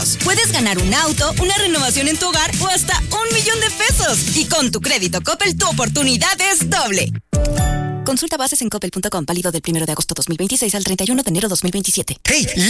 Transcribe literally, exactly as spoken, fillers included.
premios. Puedes ganar un auto, una renovación en tu hogar o hasta un millón de pesos. Y con tu crédito Coppel, tu oportunidad es doble. Consulta bases en coppel punto com, válido del primero de agosto dos mil veintiséis al treinta y uno de enero dos mil veintisiete. ¡Hey!